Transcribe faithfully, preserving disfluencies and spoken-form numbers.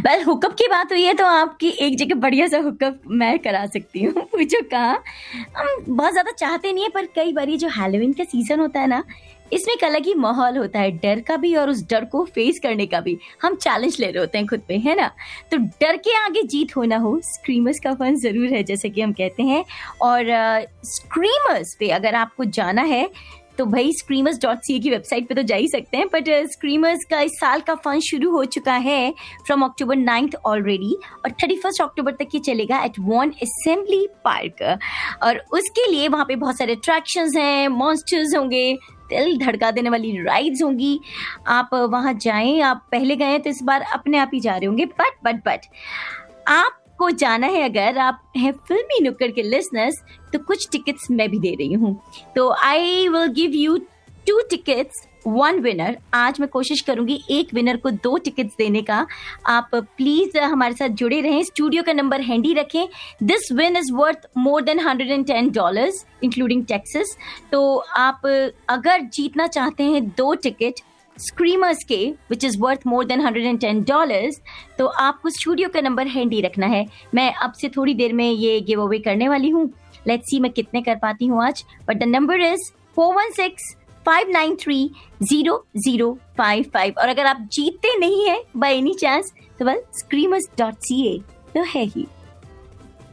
Well hookup की बात हुई है तो आपकी एक जगह बढ़िया सा हुकअप मैं करा सकती हूँ। पूछो कहाँ। हम बहुत ज्यादा चाहते नहीं है पर कई बार ये जो हैलोवीन का सीजन होता है ना, इसमें एक अलग ही माहौल होता है, डर का भी और उस डर को फेस करने का भी। हम चैलेंज ले रहे होते हैं खुद पे, है ना। तो डर के आगे जीत हो ना हो, स्क्रीमर्स का फन जरूर है जैसे कि हम कहते हैं। और स्क्रीमर्स पे अगर आपको जाना है तो भाई स्क्रीमर्स डॉट सी ए की वेबसाइट पे तो जा ही सकते हैं, बट स्क्रीमर्स का इस साल का फन शुरू हो चुका है फ्रॉम अक्टूबर नाइन्थ ऑलरेडी, और थर्टी फर्स्ट अक्टूबर तक ये चलेगा एट वन असेंबली पार्क। और उसके लिए वहाँ पे बहुत सारे अट्रैक्शंस हैं, मॉन्स्टर्स होंगे, दिल धड़का देने वाली राइड्स होंगी। आप वहाँ जाएं, आप पहले गए तो इस बार अपने आप ही जा रहे होंगे, बट बट बट आप को जाना है अगर आप हैं फिल्मी नुक्कड़ के लिसनर्स तो कुछ टिकट्स मैं भी दे रही हूँ। तो I will give you two tickets one winner. आज मैं कोशिश करूंगी एक विनर को दो टिकट्स देने का। आप प्लीज हमारे साथ जुड़े रहें, स्टूडियो का नंबर हैंडी रखें। This win is worth more than hundred and ten dollars including taxes. तो आप अगर जीतना चाहते हैं दो टिकट स्क्रीमर्स के which is worth more than hundred and ten dollars, तो आपको स्टूडियो का नंबर हैंडी रखना है। मैं अब से थोड़ी देर में ये गिव अवे करने वाली हूँ। लेट्स सी मैं कितने कर पाती हूँ आज, but the number is four one six five nine three zero zero five five. और अगर आप जीतते नहीं हैं बाय एनी चांस तो वेल स्क्रीमर्स डॉट सी ए तो है ही।